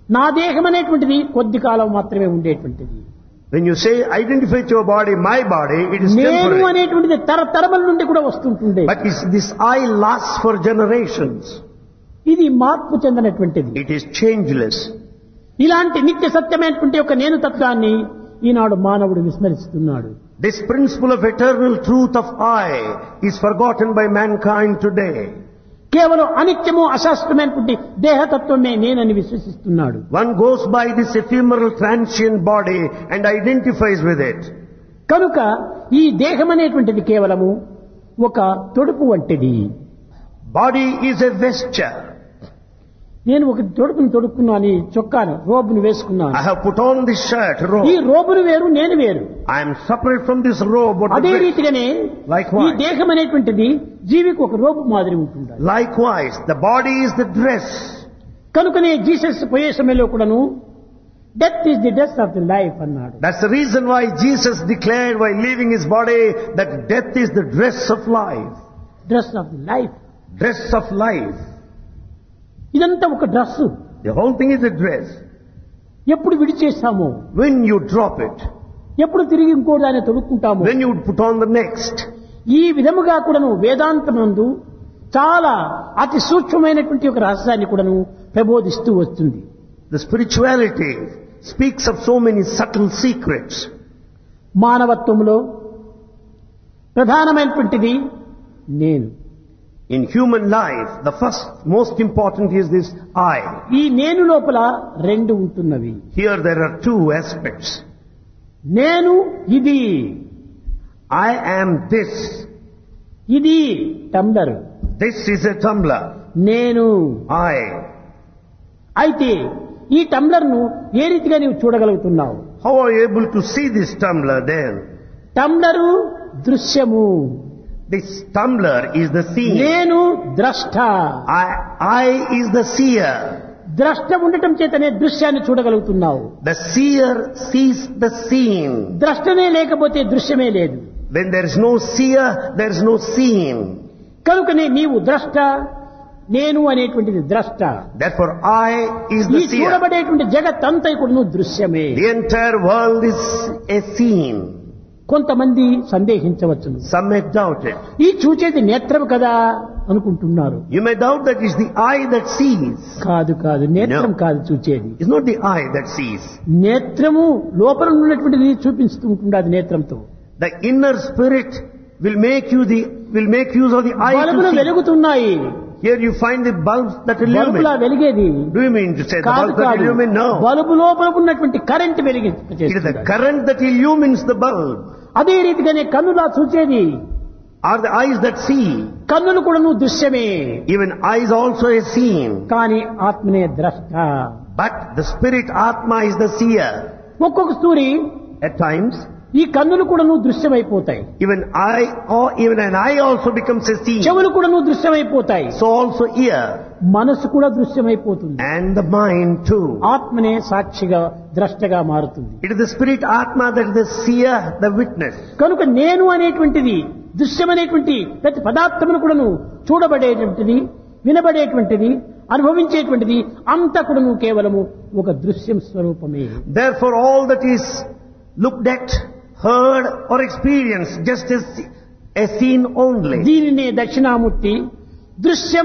నా దేహం అనేటువంటిది కొద్ది కాలం మాత్రమే ఉండేటువంటిది. When you say identify with your body, my body, it is నేను temporary. అనేటువంటిది తరతరముల నుండి కూడా వస్తుంటుంది. But this I lasts for generations. ఇది మార్పు చెందినటువంటిది. It is changeless. ఇలాంటి నిత్య సత్యమైనటువంటి ఒక నేను తత్వాన్ని ఈనాడు మానవుడు విస్మరిస్తున్నాడు. This principle of eternal truth of I is forgotten by mankind today. కేవలం అనిత్యము అశాశ్వతమైనటువంటి దేహతత్వమే నేనని విశ్వసిస్తున్నాడు. One goes by this ephemeral transient body and identifies with it. కనుక ఈ దేహం అనేటువంటిది కేవలము ఒక తొడుపు వంటిది. Body is a vesture. నేను ఒక తొడుపును తొడుక్కున్నాను, చొక్కాను, రోబును వేసుకున్నాను. I have put on this shirt, robe. ఈ రోబును వేరు, నేను వేరు. I am separate from this robe. అదే రీతిగానే Likewise. ఈ దేహం అనేటువంటిది జీవికి ఒక రోబు మాదిరి ఉంటుంది. Likewise, the body is the dress. కనుకనే జీసస్ పోయే సమయంలో కూడాను death is the dress of the life అన్నాడు. That's the reason why Jesus declared while leaving his body that death is the dress of life. Dress of the life. Dress of life. ఇదంతా ఒక dress. The whole thing is a dress. ఎప్పుడు విడిచేస్తామో, When you drop it, ఎప్పుడు తిరిగి ఇంకో దాన్ని తొడుక్కుంటాము. when you put on the next. ఈ విధముగా కూడాను వేదాంతమందు చాలా అతి సూక్ష్మమైనటువంటి ఒక రహస్యాన్ని కూడాను ప్రబోధిస్తూ వస్తుంది. The spirituality speaks of so many subtle secrets. మానవత్వంలో ప్రధానమైనటువంటిది నేను. In human life, the first most important is this I. ఈ నేను లోపల రెండు ఉంటున్నవి. Here there are two aspects. నేను ఇది, I am this. ఇది tumbler. This is a tumbler. నేను. I. అయితే ఈ టంబ్లర్ను ఏ రీతిగా నీవు చూడగలుగుతున్నావు? How are you able to see this tumbler then? టంబ్లరు దృశ్యము. This tumbler is the scene. నేను ద్రష్ట. I is the seer. ద్రష్ట ఉండటం చేతనే దృశ్యాన్ని చూడగలుగుతున్నావు. The seer sees the scene. ద్రష్టనే లేకపోతే దృశ్యమే లేదు. When there is no seer, there is no scene. కనుకనే నీవు ద్రష్ట, నేను అనేటువంటిది ద్రష్ట. Therefore I is ఈ the seer. చూడబడేటువంటి జగత్ అంతా కూడా దృశ్యమే. The entire world is a scene. కొంతమంది సందేహించవచ్చును. Some may doubt it. ఈ చూచేది నేత్రం కదా అనుకుంటున్నారు. You may doubt that it's the eye that sees. కాదు కాదు, నేత్రం No. కాదు చూచేది. It's not the eye that sees. నేత్రము లోపల ఉన్నటువంటిది చూపిస్తూ ఉంటుంది. నేత్రంతో The inner spirit will make use of the eye బల్బులు to see. వెలుగుతున్నాయి. Here you find the bulbs that బల్బులా illumine. వెలిగేది Do you mean to say the కాదు bulbs that కాదు. illumine? No. Bulb లోపల ఉన్నటువంటి current It is the వెలిగించేస్తుంది. current that illumines the bulb. అదే రీతిగానే కన్నులా చూచేది. Are the eyes that see. కన్నులు కూడా దృశ్యమే. Even eyes also a scene. కానీ ఆత్మనే ద్రష్ట. But the spirit Atma is the seer. ఒక్కొక్క స్టోరీ At times, ఈ కన్నులు కూడా దృశ్యమైపోతాయి. even an eye also becomes a scene. చెవులు కూడా దృశ్యమైపోతాయి. So also ear. మనసు కూడా దృశ్యమైపోతుంది. And the mind too. ఆత్మనే సాక్షిగా ద్రష్టగా మారుతుంది. It is the spirit Atma that is the seer, the witness. కనుక నేను అనేటువంటిది దృశ్యమనేటువంటి ప్రతి పదార్థమును కూడాను చూడబడేటువంటిది, వినబడేటువంటిది, అనుభవించేటువంటిది అంతా కూడాను కేవలము ఒక దృశ్యం స్వరూపమే. Therefore all that is looked at, heard or experienced just as a scene only. దీనినే దక్షిణామూర్తి దృశ్యం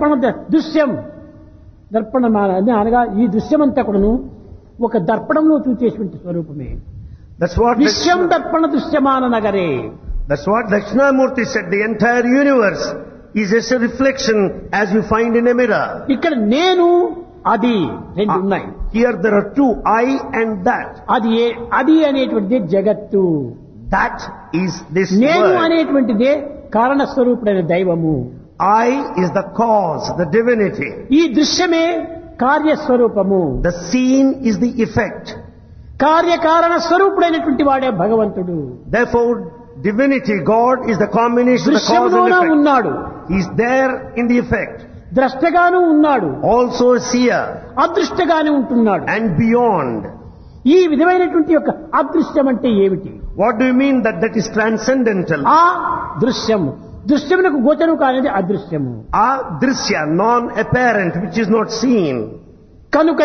దర్పణమాన అనగా ఈ దృశ్యమంతా కూడాను ఒక దర్పణంలో చూచేటువంటి స్వరూపమే. That's what విశ్వం దర్పణ దృశ్యమాన నగరే. Dakshinamurti said. The entire universe is just a reflection as you find in a mirror. ఇక్కడ నేను అది రెండు ఉన్నాయి. Here there are two, I and that. అది అనేటువంటిది జగత్తు. That is this నేను world. అనేటువంటిదే కారణ స్వరూపుడైన దైవము. I is the cause, the divinity. ఈ దృశ్యమే కార్యస్వరూపము. The scene is the effect. కార్యకారణ స్వరూపుడైనటువంటి వాడే భగవంతుడు. Therefore, divinity, God, is the combination of the cause and దృశ్యంలోనే effect. ఉన్నాడు. He is there in the effect. ద్రష్టగాను ఉన్నాడు, Also a seer. అదృష్టగానే ఉంటున్నాడు. And beyond. ఈ విధమైనటువంటి యొక్క అదృశ్యం అంటే ఏమిటి? What do you mean that is transcendental? ఆ దృశ్యము దృశ్యమునకు గోచరం కానిది అదృశ్యము. Adrishya, non-apparent, which is not seen. కనుక